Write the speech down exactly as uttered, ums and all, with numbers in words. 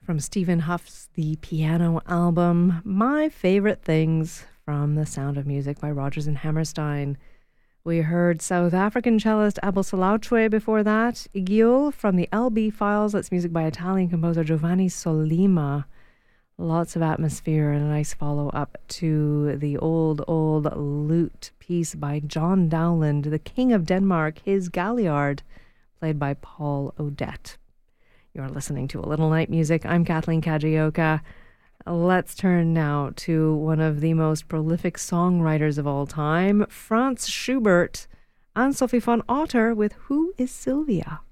from Stephen Huff's The Piano album, My Favorite Things from The Sound of Music by Rodgers and Hammerstein. We heard South African cellist Abel Salautre before that, Igiul from the L B Files, that's music by Italian composer Giovanni Sollima. Lots of atmosphere and a nice follow-up to the old, old lute piece by John Dowland, the King of Denmark, his Galliard, played by Paul Odette. You're listening to A Little Night Music. I'm Kathleen Kajioka. Let's turn now to one of the most prolific songwriters of all time, Franz Schubert, and Sophie von Otter with Who is Sylvia?